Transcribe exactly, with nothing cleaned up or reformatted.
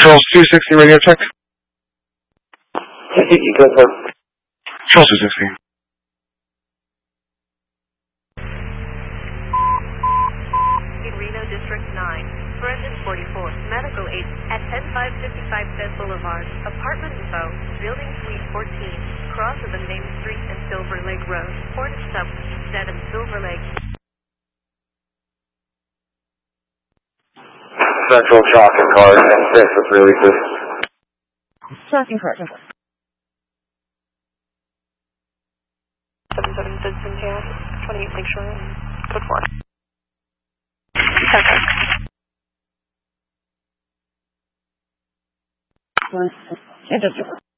Charles two sixty radio check. You go for Charles two sixty. Reno District nine, Brendan forty-four, medical aid at ten five fifty-five Fed Boulevard, apartment info, building suite fourteen, cross of the main street and Silver Lake Road, Port Stub, seven Silver Lake. Central Shocking Card and six with releases. Shocking Card. seven seven Vincent Town, twenty-eight Lakeshore, code four. It doesn't.